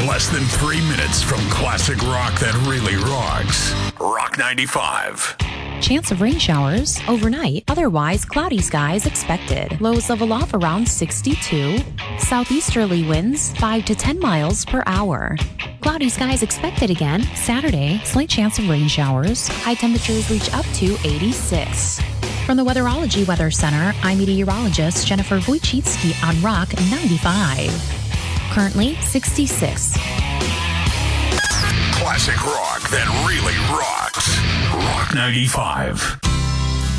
Less than 3 minutes from classic rock that really rocks. Rock 95. Chance of rain showers overnight, otherwise cloudy skies expected. Lows level off around 62. Southeasterly winds 5 to 10 miles per hour. Cloudy skies expected again Saturday. Slight chance of rain showers. High temperatures reach up to 86. From the Weatherology Weather Center, I'm meteorologist Jennifer Wojcicki on Rock 95. Currently 66. Classic rock that really rocks. Rock 95.